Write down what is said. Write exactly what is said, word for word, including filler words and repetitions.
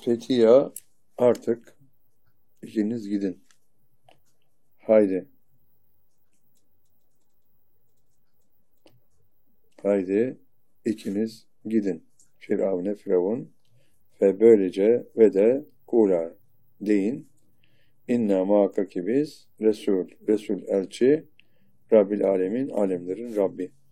Fethiye artık ikiniz gidin. Haydi. Haydi ikiniz gidin. Firavun'e Firavun ve böylece ve de kula deyin. İnna muhakkak ki biz Resul, Resul elçi Rabbil alemin, alemlerin Rabbi.